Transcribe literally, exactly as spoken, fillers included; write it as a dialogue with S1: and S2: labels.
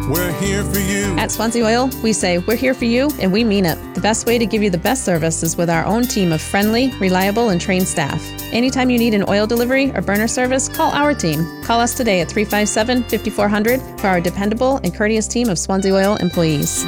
S1: we're here for you.
S2: At Swansea Oil, we say we're here for you, and we mean it. The best way to give you the best service is with our own team of friendly, reliable, and trained staff. Anytime you need an oil delivery or burner service, call our team. Call us today at three five seven, five four zero zero for our dependable and courteous team of Swansea Oil employees.